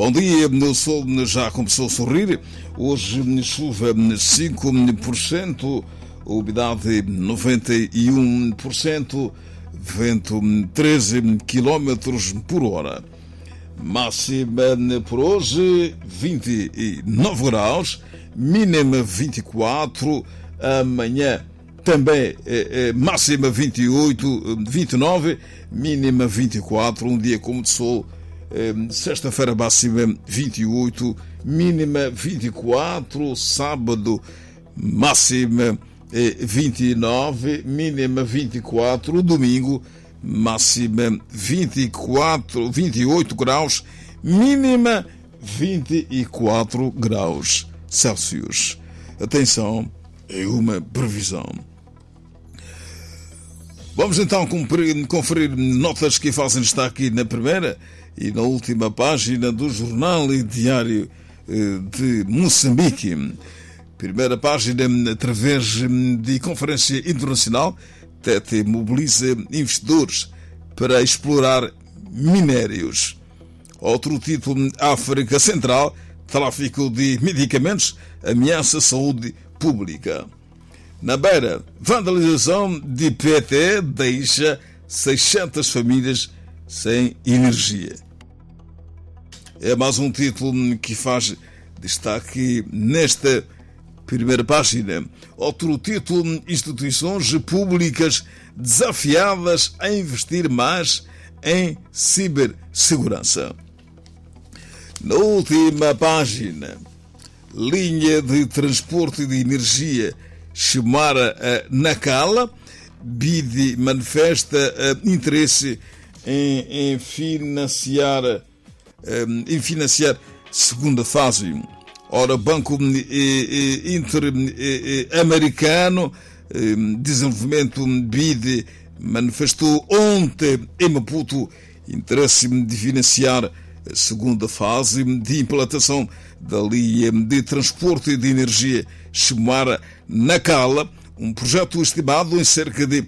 Bom dia, o sol já começou a sorrir. Hoje chuva 5%, umidade 91%, vento 13 km por hora. Máxima por hoje 29 graus, mínima 24, amanhã também máxima 29, mínima 24, um dia como de sol. Sexta-feira máxima 28, mínima 24, sábado máxima 29, mínima 24, domingo máxima 28 graus, mínima 24 graus Celsius. Atenção, é uma previsão. Vamos então conferir notas que fazem destaque na primeira e na última página do Jornal e Diário de Moçambique. Primeira página, através de conferência internacional, Tete mobiliza investidores para explorar minérios. Outro título, África Central, tráfico de medicamentos ameaça a saúde pública. Na Beira, vandalização de PT deixa 600 famílias sem energia. É mais um título que faz destaque nesta primeira página. Outro título, instituições públicas desafiadas a investir mais em cibersegurança. Na última página, linha de transporte de energia Chimara-Nacala, BID manifesta interesse em financiar segunda fase. Ora, Banco Interamericano Desenvolvimento BID manifestou ontem em Maputo interesse de financiar a segunda fase de implantação da linha de transporte de energia Chimara-Nacala, um projeto estimado em cerca de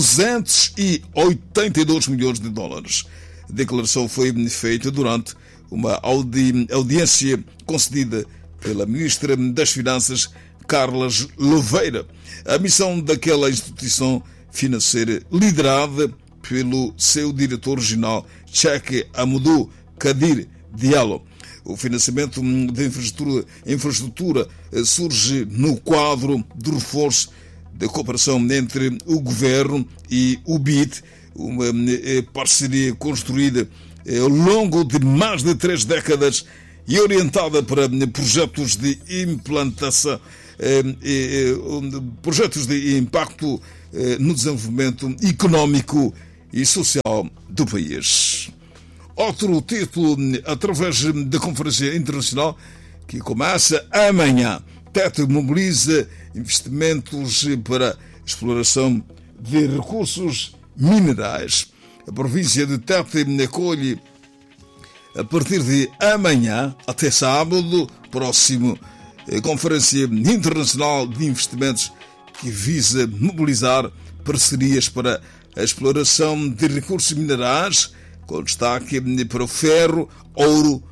282 milhões de dólares. A declaração foi feita durante uma audiência concedida pela Ministra das Finanças, Carlas Louveira. A missão daquela instituição financeira, liderada pelo seu diretor regional, Cheikh Amadou Kadir Diallo. O financiamento da infraestrutura surge no quadro do reforço da cooperação entre o Governo e o BID, uma parceria construída ao longo de mais de 3 décadas e orientada para projetos de implantação, projetos de impacto no desenvolvimento económico e social do país. Outro título, através da Conferência Internacional que começa amanhã, Tete mobiliza investimentos para exploração de recursos minerais. A província de Tete acolhe, a partir de amanhã até sábado próximo, a Conferência Internacional de Investimentos que visa mobilizar parcerias para a exploração de recursos minerais, com destaque para o ferro, ouro,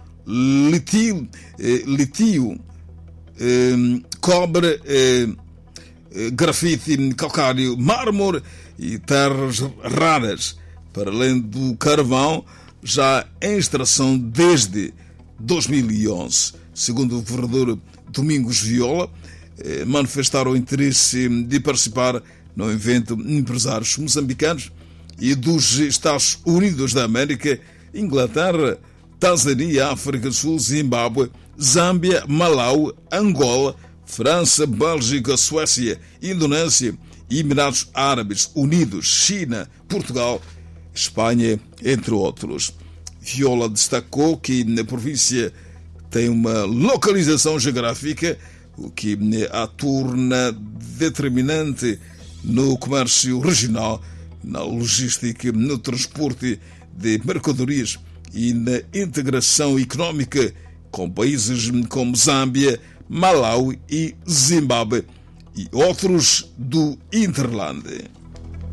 lítio, cobre, grafite, calcário, mármore e terras raras, para além do carvão, já em extração desde 2011. Segundo o governador Domingos Viola, manifestaram o interesse de participar no evento empresários moçambicanos e dos Estados Unidos da América, Inglaterra, Tanzânia, África do Sul, Zimbábue, Zâmbia, Malau, Angola, França, Bélgica, Suécia, Indonésia, Emirados Árabes Unidos, China, Portugal, Espanha, entre outros. Viola destacou que a província tem uma localização geográfica, o que a torna determinante no comércio regional, na logística, no transporte de mercadorias e na integração económica com países como Zâmbia, Malau e Zimbábue e outros do Interland.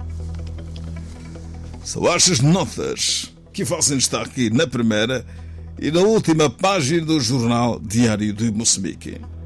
São estas notas que fazem destaque na primeira e na última página do jornal Diário de Moçambique.